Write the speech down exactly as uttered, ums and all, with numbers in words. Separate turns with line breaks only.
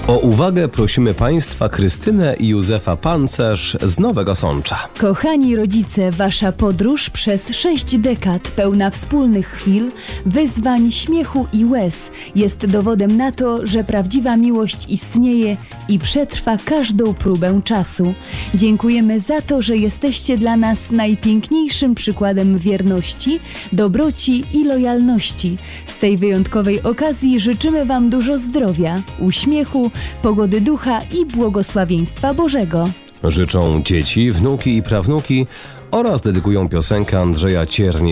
O uwagę prosimy Państwa Krystynę i Józefa Pancerz z Nowego Sącza.
Kochani rodzice, wasza podróż przez sześć dekad pełna wspólnych chwil, wyzwań, śmiechu i łez jest dowodem na to, że prawdziwa miłość istnieje i przetrwa każdą próbę czasu. Dziękujemy za to, że jesteście dla nas najpiękniejszym przykładem wierności, dobroci i lojalności. Z tej wyjątkowej okazji życzymy Wam dużo zdrowia, uśmiechu, pogody ducha i błogosławieństwa Bożego.
Życzą dzieci, wnuki i prawnuki oraz dedykują piosenkę Andrzeja Ciernie.